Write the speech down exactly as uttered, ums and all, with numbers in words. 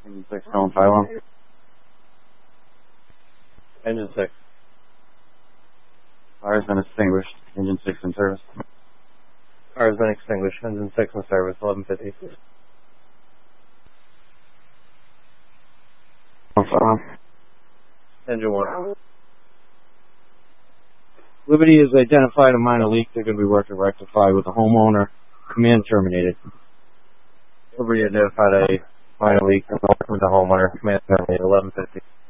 Engine six going Phylum. Engine six. Fire's been extinguished. Engine six in service. Fire has been extinguished. Engine six in service. eleven fifty. Phylum. Engine one. Liberty has identified a minor leak they're going to be working to rectify with the homeowner. Command terminated. Liberty identified a minor leak with the homeowner. Command terminated. eleven fifty.